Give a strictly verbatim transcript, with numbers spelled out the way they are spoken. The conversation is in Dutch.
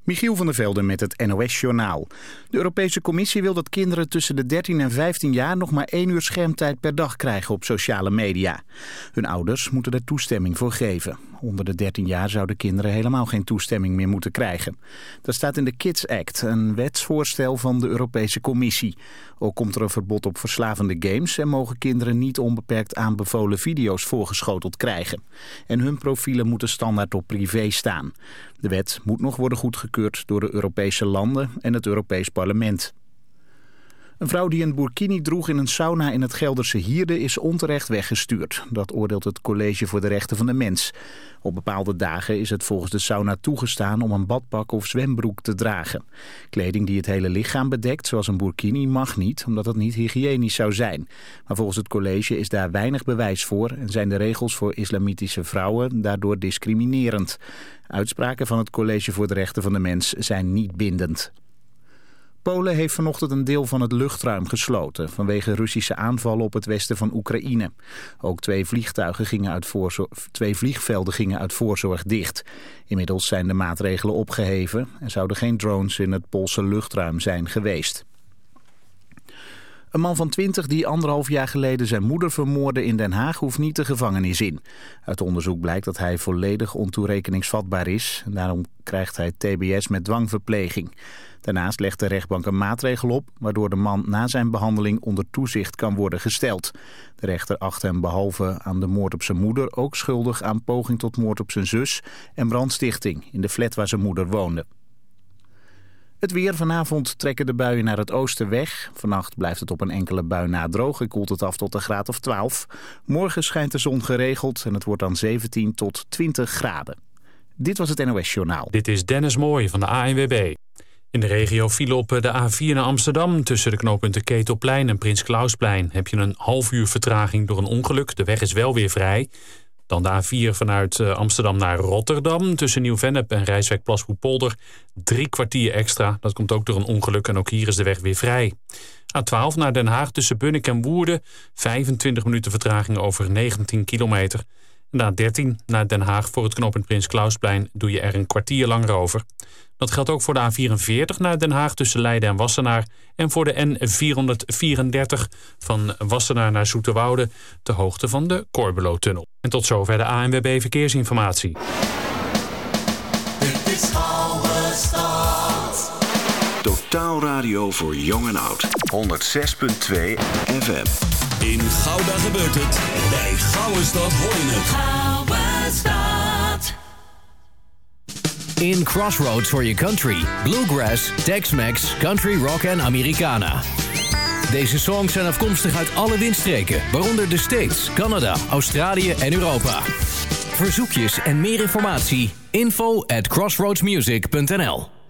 Michiel van der Velde met het N O S-journaal. De Europese Commissie wil dat kinderen tussen de dertien en vijftien jaar nog maar één uur schermtijd per dag krijgen op sociale media. Hun ouders moeten er toestemming voor geven. Onder de dertien jaar zouden kinderen helemaal geen toestemming meer moeten krijgen. Dat staat in de Kids Act, een wetsvoorstel van de Europese Commissie. Ook komt er een verbod op verslavende games en mogen kinderen niet onbeperkt aanbevolen video's voorgeschoteld krijgen. En hun profielen moeten standaard op privé staan. De wet moet nog worden goedgekeurd door de Europese landen en het Europees Parlement. Een vrouw die een burkini droeg in een sauna in het Gelderse Hierde is onterecht weggestuurd. Dat oordeelt het College voor de Rechten van de Mens. Op bepaalde dagen is het volgens de sauna toegestaan om een badpak of zwembroek te dragen. Kleding die het hele lichaam bedekt, zoals een burkini, mag niet, omdat het niet hygiënisch zou zijn. Maar volgens het college is daar weinig bewijs voor en zijn de regels voor islamitische vrouwen daardoor discriminerend. Uitspraken van het College voor de Rechten van de Mens zijn niet bindend. Polen heeft vanochtend een deel van het luchtruim gesloten vanwege Russische aanvallen op het westen van Oekraïne. Ook twee, vliegtuigen gingen uit voorzorg, twee vliegvelden gingen uit voorzorg dicht. Inmiddels zijn de maatregelen opgeheven en zouden geen drones in het Poolse luchtruim zijn geweest. Een man van twintig die anderhalf jaar geleden zijn moeder vermoordde in Den Haag hoeft niet de gevangenis in. Uit onderzoek blijkt dat hij volledig ontoerekeningsvatbaar is. Daarom krijgt hij T B S met dwangverpleging. Daarnaast legt de rechtbank een maatregel op waardoor de man na zijn behandeling onder toezicht kan worden gesteld. De rechter acht hem behalve aan de moord op zijn moeder ook schuldig aan poging tot moord op zijn zus en brandstichting in de flat waar zijn moeder woonde. Het weer. Vanavond trekken de buien naar het oosten weg. Vannacht blijft het op een enkele bui na droog en koelt het af tot een graad of twaalf. Morgen schijnt de zon geregeld en het wordt dan zeventien tot twintig graden. Dit was het N O S-journaal. Dit is Dennis Mooij van de A N W B. In de regio viel op de A vier naar Amsterdam. Tussen de knooppunten Ketelplein en Prins Clausplein heb je een half uur vertraging door een ongeluk. De weg is wel weer vrij. Dan de A vier vanuit Amsterdam naar Rotterdam. Tussen Nieuw-Vennep en Rijswijk-Plasboepolder. Drie kwartier extra. Dat komt ook door een ongeluk en ook hier is de weg weer vrij. A twaalf naar Den Haag tussen Bunnik en Woerden. vijfentwintig minuten vertraging over negentien kilometer. En de A dertien naar Den Haag voor het knooppunt Prins Clausplein doe je er een kwartier langer over. Dat geldt ook voor de A vierenveertig naar Den Haag tussen Leiden en Wassenaar. En voor de N vierhonderdvierendertig van Wassenaar naar Zoeterwoude ter hoogte van de Corbelotunnel. En tot zover de A N W B Verkeersinformatie. Dit is Oude Stad. Totaal radio voor jong en oud. honderd zes komma twee F M. In Gouda gebeurt het. Bij Gouden Stad hoor je het. Gouden Stad. In Crossroads for your country. Bluegrass, Tex-Mex, Country Rock en Americana. Deze songs zijn afkomstig uit alle windstreken, waaronder de States, Canada, Australië en Europa. Verzoekjes en meer informatie, info at crossroadsmusic punt n l.